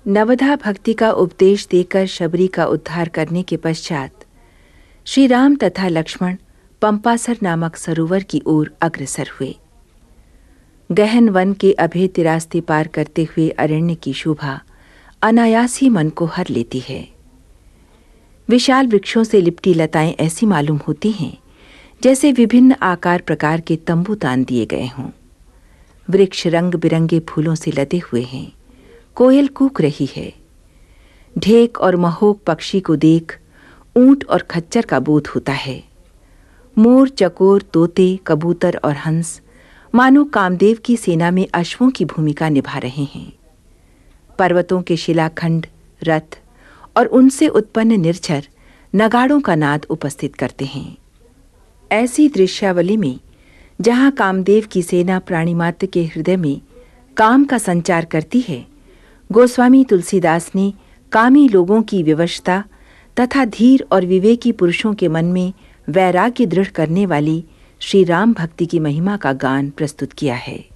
नवधा भक्ति का उपदेश देकर शबरी का उद्धार करने के पश्चात श्री राम तथा लक्ष्मण पंपासर नामक सरोवर की ओर अग्रसर हुए। गहन वन के अभेद्य रास्ते पार करते हुए अरण्य की शोभा अनायास ही मन को हर लेती है। विशाल वृक्षों से लिपटी लताएं ऐसी मालूम होती हैं जैसे विभिन्न आकार प्रकार के तंबू तान दिए गए हों। वृक्ष रंग बिरंगे फूलों से लदे हुए हैं। कोयल कूक रही है। ढेक और महोक पक्षी को देख ऊंट और खच्चर का बोध होता है। मोर, चकोर, तोते, कबूतर और हंस मानो कामदेव की सेना में अश्वों की भूमिका निभा रहे हैं। पर्वतों के शिलाखंड, रथ और उनसे उत्पन्न निर्झर नगाड़ों का नाद उपस्थित करते हैं। ऐसी दृश्यावली में जहां कामदेव की सेना प्राणिमात्र के हृदय में काम का संचार करती है, गोस्वामी तुलसीदास ने कामी लोगों की विवशता तथा धीर और विवेकी पुरुषों के मन में वैराग्य दृढ़ करने वाली श्री राम भक्ति की महिमा का गान प्रस्तुत किया है।